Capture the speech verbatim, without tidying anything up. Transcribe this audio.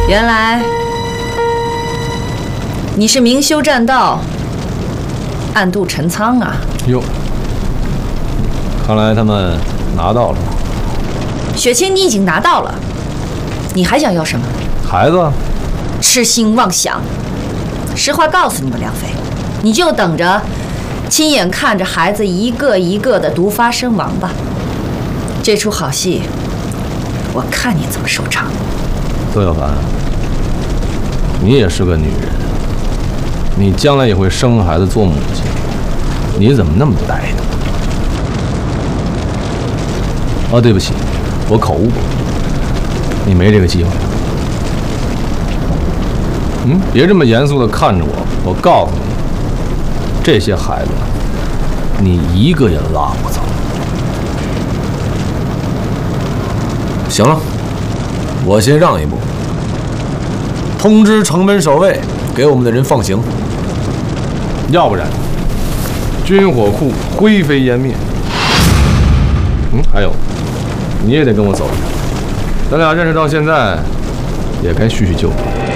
原来你是明修栈道，暗度陈仓啊！ 哟，看来他们拿到了。 雪清，你已经拿到了，你还想要什么？ 孩子？ 痴心妄想！实话告诉你们，梁飞，你就等着亲眼看着孩子一个一个的毒发身亡吧。这出好戏，我看你怎么收场。 曾小凡，你也是个女人，你将来也会生孩子做母亲，你怎么那么呆呢？哦，对不起，我口误，你没这个机会。嗯，别这么严肃地看着我，我告诉你，这些孩子，你一个也拉不走。 行了，我先让一步，通知城门守卫，给我们的人放行。 要不然，军火库灰飞烟灭。嗯，还有，你也得跟我走一趟，咱俩认识到现在，也该叙叙旧。